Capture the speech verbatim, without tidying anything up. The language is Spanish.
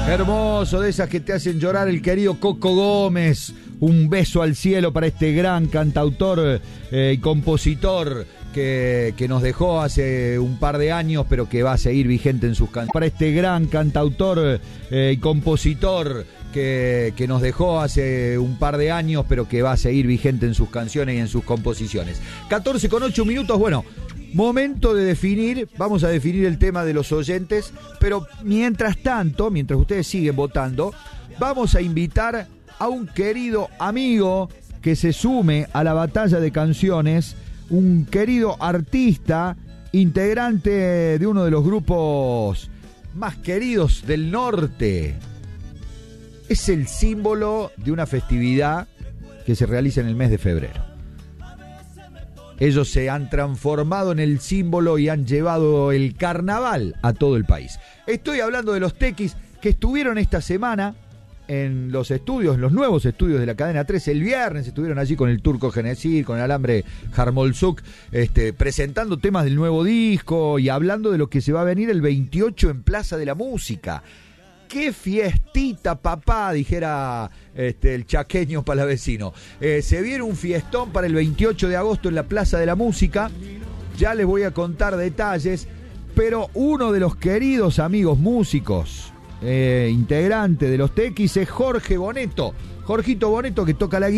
Hermoso, de esas que te hacen llorar, el querido Coco Gómez. Un beso al cielo para este gran cantautor eh, y compositor que, que nos dejó hace un par de años, pero que va a seguir vigente en sus canciones. Para este gran cantautor eh, y compositor que, que nos dejó hace un par de años, pero que va a seguir vigente en sus canciones y en sus composiciones. catorce con ocho minutos, bueno. Momento de definir, vamos a definir el tema de los oyentes, pero mientras tanto, mientras ustedes siguen votando, vamos a invitar a un querido amigo que se sume a la batalla de canciones, un querido artista, integrante de uno de los grupos más queridos del norte. Es el símbolo de una festividad que se realiza en el mes de febrero. Ellos se han transformado en el símbolo y han llevado el carnaval a todo el país. Estoy hablando de los Tequis que estuvieron esta semana en los estudios, los nuevos estudios de la cadena tres. El viernes estuvieron allí con el Turco Genesir, con el Alambre Jarmolzuk, este, presentando temas del nuevo disco y hablando de lo que se va a venir el veintiocho en Plaza de la Música. ¡Qué fiestita, papá!, dijera este, el chaqueño palavecino. Eh, se viene un fiestón para el veintiocho de agosto en la Plaza de la Música. Ya les voy a contar detalles, pero uno de los queridos amigos músicos, eh, integrante de los Tequis, es Jorge Boneto. Jorgito Boneto, que toca la guitarra.